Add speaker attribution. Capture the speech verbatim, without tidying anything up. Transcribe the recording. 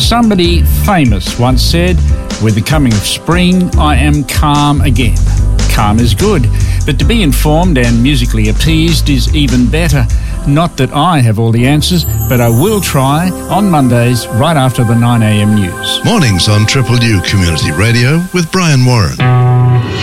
Speaker 1: Somebody famous once said, with the coming of spring, I am calm again. Calm is good, but to be informed and musically appeased is even better. Not that I have all the answers, but I will try on Mondays right after the nine a.m. news.
Speaker 2: Mornings on Triple U Community Radio with Brian Warren.